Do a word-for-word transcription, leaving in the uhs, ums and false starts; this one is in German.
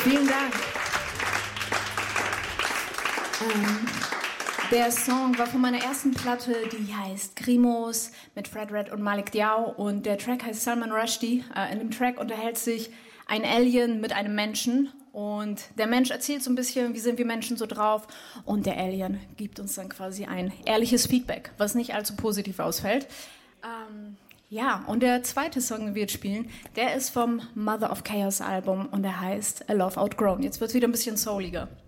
Vielen Dank. Ähm, der Song war von meiner ersten Platte, die heißt Grimos mit Fred Red und Malik Diao. Und der Track heißt Salman Rushdie. Äh, in dem Track unterhält sich ein Alien mit einem Menschen. Und der Mensch erzählt so ein bisschen, wie sind wir Menschen so drauf. Und der Alien gibt uns dann quasi ein ehrliches Feedback, was nicht allzu positiv ausfällt. Ähm, ja, und der zweite Song, den wir jetzt spielen, der ist vom Mother of Chaos Album und der heißt A Love Outgrown. Jetzt wird es wieder ein bisschen souliger.